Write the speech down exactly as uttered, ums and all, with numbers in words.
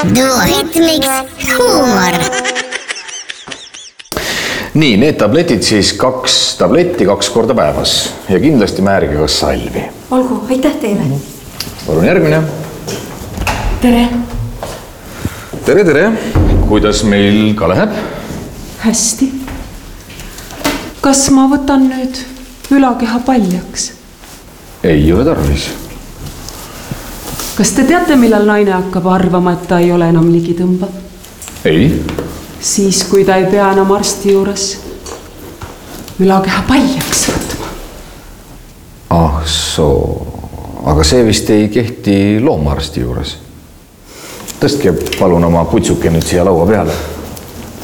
Duohetmiks huumor. Nii, need tabletid siis kaks tabletti kaks korda päevas ja kindlasti määrige kas salvi. Olgu, aitäh teile. Palun järgmine. Tere. Tere, tere. Kuidas meil ka läheb? Hästi. Kas ma võtan nüüd ülakeha paljaks? Ei ole tarvis. Kas te teate, millal naine hakkab arvama, et ta ei ole enam ligitõmba? Ei. Siis, kui ta ei pea enam arsti juures ülakeha paljaks võtma. Ah soo, aga see vist ei kehti loomaarsti juures. Tõstke palun oma putsuke nüüd siia laua peale.